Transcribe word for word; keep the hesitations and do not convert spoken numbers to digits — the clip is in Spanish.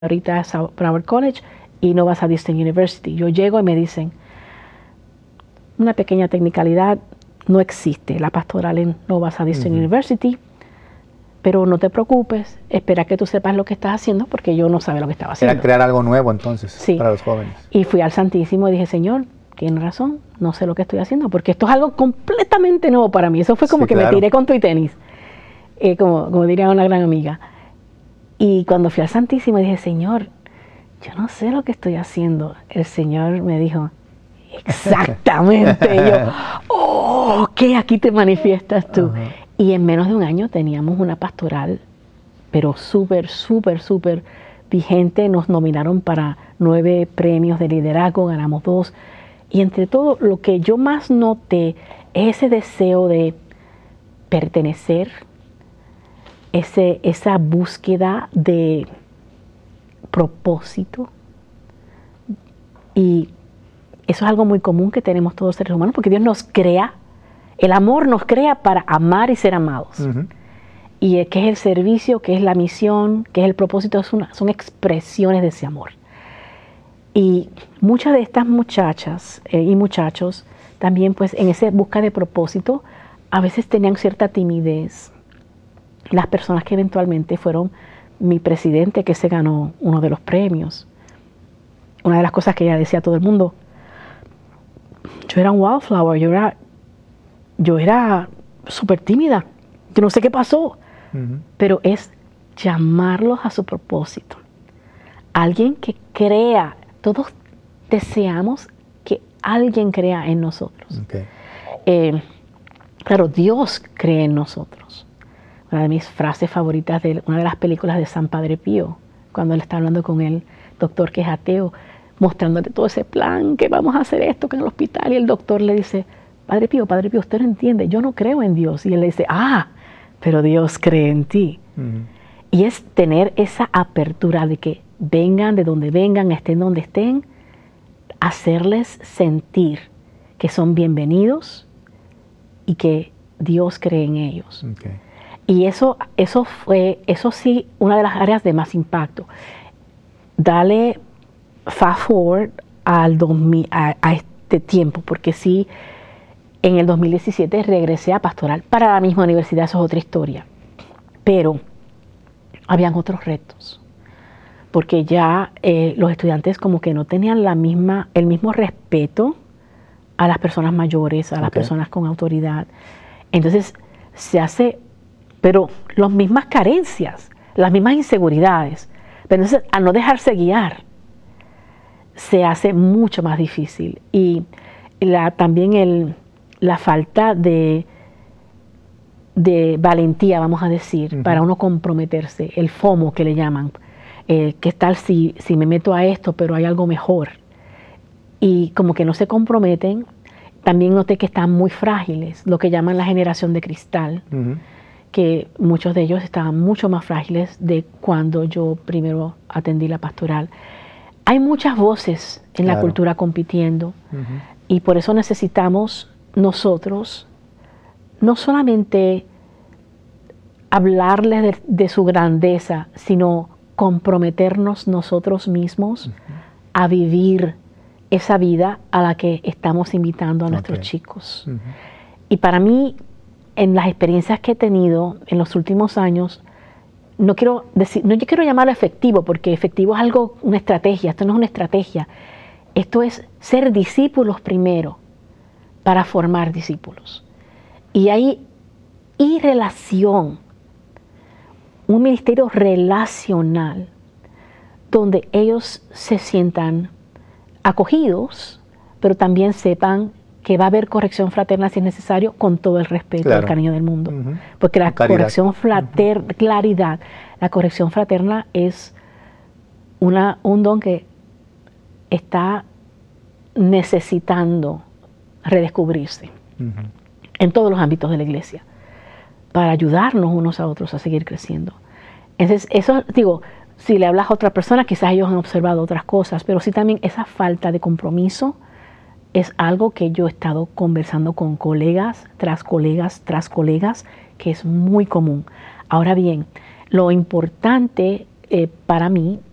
ahorita a Broward College y no vas a Eastern University. Yo llego y me dicen, una pequeña tecnicalidad, no existe la pastoral en no vas a Eastern uh-huh. University, pero no te preocupes, espera que tú sepas lo que estás haciendo, porque yo no sabía lo que estaba haciendo. Era crear algo nuevo entonces, sí, para los jóvenes. Y fui al Santísimo y dije, Señor, tienes razón, no sé lo que estoy haciendo, porque esto es algo completamente nuevo para mí. Eso fue como sí, que claro. me tiré con tu y tenis, eh, como, como diría una gran amiga. Y cuando fui al Santísimo dije, Señor, yo no sé lo que estoy haciendo. El Señor me dijo, exactamente. Y yo, oh, ok, aquí te manifiestas tú. Uh-huh. Y en menos de un año teníamos una pastoral, pero súper, súper, súper vigente. Nos nominaron para nueve premios de liderazgo, ganamos dos. Y entre todo, lo que yo más noté es ese deseo de pertenecer, ese, esa búsqueda de propósito. Y eso es algo muy común que tenemos todos los seres humanos, porque Dios nos crea, el amor nos crea para amar y ser amados. Uh-huh. Y qué es el servicio, qué es la misión, qué es el propósito, es una, son expresiones de ese amor. Y muchas de estas muchachas eh, y muchachos también, pues, en esa busca de propósito, a veces tenían cierta timidez. Las personas que eventualmente fueron mi presidente, que se ganó uno de los premios. Una de las cosas que ella decía a todo el mundo, yo era un wildflower, yo era, yo era súper tímida, yo no sé qué pasó, uh-huh. pero es llamarlos a su propósito. Alguien que crea, todos deseamos que alguien crea en nosotros. Okay. Eh, claro, Dios cree en nosotros. Una de mis frases favoritas de una de las películas de San Padre Pío, cuando él está hablando con el doctor que es ateo, mostrándole todo ese plan, que vamos a hacer esto, que en el hospital, y el doctor le dice, Padre Pío, Padre Pío, usted no entiende, yo no creo en Dios. Y él le dice, ah, pero Dios cree en ti. Uh-huh. Y es tener esa apertura de que vengan de donde vengan, estén donde estén, hacerles sentir que son bienvenidos y que Dios cree en ellos. Okay. Y eso, eso fue, eso sí, una de las áreas de más impacto. Dale fast forward al dos mil, a, a este tiempo, porque sí, en el dos mil diecisiete regresé a pastoral para la misma universidad, eso es otra historia. Pero habían otros retos, porque ya eh, los estudiantes como que no tenían la misma, el mismo respeto a las personas mayores, a okay. las personas con autoridad. Entonces se hace, pero las mismas carencias, las mismas inseguridades. Pero entonces, al no dejarse guiar, se hace mucho más difícil. Y la, también el, la falta de, de valentía, vamos a decir, uh-huh. para uno comprometerse, el FOMO que le llaman, eh, ¿qué tal si, si me meto a esto, pero hay algo mejor? Y como que no se comprometen. También noté que están muy frágiles, lo que llaman la generación de cristal, uh-huh. que muchos de ellos estaban mucho más frágiles de cuando yo primero atendí la pastoral. Hay muchas voces en claro. la cultura compitiendo, uh-huh. y por eso necesitamos nosotros no solamente hablarles de, de su grandeza, sino comprometernos nosotros mismos uh-huh. a vivir esa vida a la que estamos invitando a okay. nuestros chicos. Uh-huh. Y para mí, en las experiencias que he tenido en los últimos años, no quiero decir, no yo quiero llamarlo efectivo, porque efectivo es algo, una estrategia. Esto no es una estrategia. Esto es ser discípulos primero para formar discípulos. Y hay y relación, un ministerio relacional, donde ellos se sientan acogidos, pero también sepan que va a haber corrección fraterna si es necesario, con todo el respeto claro. y el cariño del mundo. Uh-huh. Porque la claridad. corrección fraterna, uh-huh. claridad, la corrección fraterna es una, un don que está necesitando redescubrirse uh-huh. en todos los ámbitos de la iglesia, para ayudarnos unos a otros a seguir creciendo. Entonces, eso, digo, si le hablas a otra persona, quizás ellos han observado otras cosas, pero sí también esa falta de compromiso es algo que yo he estado conversando con colegas, tras colegas, tras colegas, que es muy común. Ahora bien, lo importante eh, para mí